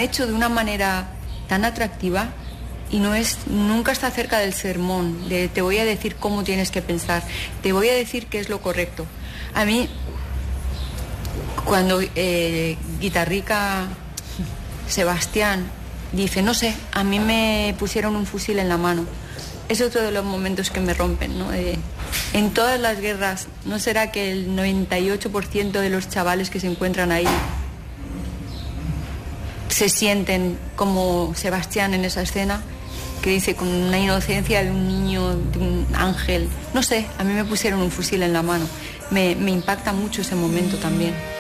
hecho de una manera tan atractiva y nunca está cerca del sermón, de te voy a decir cómo tienes que pensar, te voy a decir qué es lo correcto. A mí, cuando Guitarrica Sebastián dice, no sé, a mí me pusieron un fusil en la mano, es otro de los momentos que me rompen, ¿no? En todas las guerras, ¿no será que el 98% de los chavales que se encuentran ahí se sienten como Sebastián en esa escena, que dice con una inocencia de un niño, de un ángel? No sé, a mí me pusieron un fusil en la mano. Me impacta mucho ese momento también.